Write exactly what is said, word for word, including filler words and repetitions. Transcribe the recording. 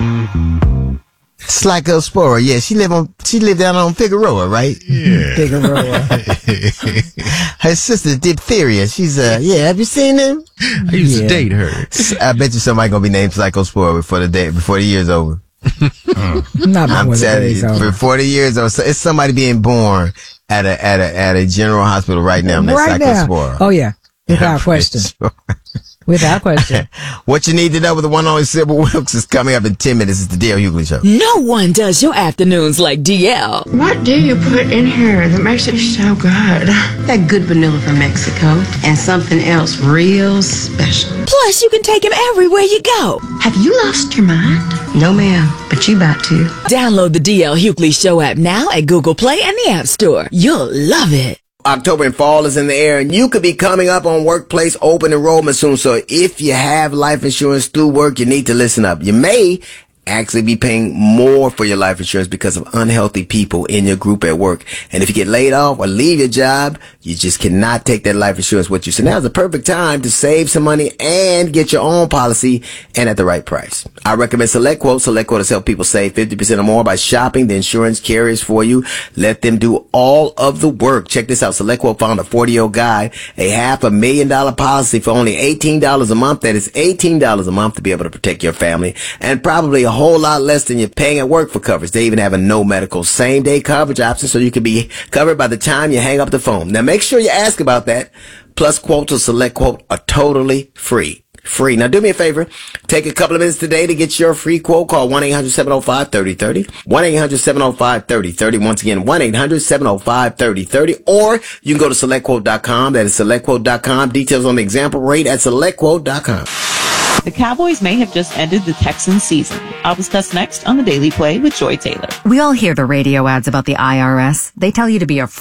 Cyclospora, yeah, she live on, she lived down on Figueroa, right? Yeah. Figueroa. Her sister's Diphtheria. She's, uh, yeah, have you seen them? I used Yeah. to date her. I bet you somebody gonna be named Cyclospora before the day, before the year's over. Not I'm before the telling day's you, over. before the year's over. So it's somebody being born at a, at a, at a general hospital right now. That's Right now. Cyclospora. Oh, yeah. Without question. Without question. What you need to know with the one and only Sybil Wilkes is coming up in ten minutes. It's the D L Hughley Show. No one does your afternoons like D L. What do you put in here that makes it so good? That good vanilla from Mexico and something else real special. Plus, you can take him everywhere you go. Have you lost your mind? No, ma'am, but you about to. Download the D L Hughley Show app now at Google Play and the App Store. You'll love it. October and fall is in the air, and you could be coming up on workplace open enrollment soon. So if you have life insurance through work, you need to listen up. You may actually be paying more for your life insurance because of unhealthy people in your group at work. And if you get laid off or leave your job, you just cannot take that life insurance with you. So now's the perfect time to save some money and get your own policy, and at the right price. I recommend SelectQuote. SelectQuote has helped people save fifty percent or more by shopping the insurance carriers for you. Let them do all of the work. Check this out. SelectQuote found a forty-year-old guy a half a million dollar policy for only eighteen dollars a month. That is eighteen dollars a month to be able to protect your family, and probably a whole lot less than you're paying at work for coverage. They even have a no medical same day coverage option, so you can be covered by the time you hang up the phone. Now make sure you ask about that. Plus, quotes or SelectQuote are totally free. Free. Now do me a favor. Take a couple of minutes today to get your free quote. Call one eight hundred seven oh five three oh three oh. one eight hundred seven oh five three oh three oh. Once again, one eight hundred seven oh five three oh three oh. Or you can go to select quote dot com. That is select quote dot com. Details on the example rate at select quote dot com. The Cowboys may have just ended the Texans season. I'll discuss next on the Daily Play with Joy Taylor. We all hear the radio ads about the I R S. They tell you to be a